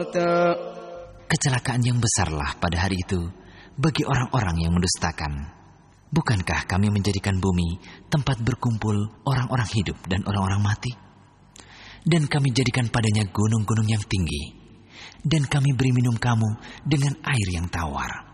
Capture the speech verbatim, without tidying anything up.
Kecelakaan yang besarlah pada hari itu bagi orang-orang yang mendustakan. Bukankah kami menjadikan bumi tempat berkumpul orang-orang hidup dan orang-orang mati? Dan kami jadikan padanya gunung-gunung yang tinggi. Dan kami beri minum kamu dengan air yang tawar.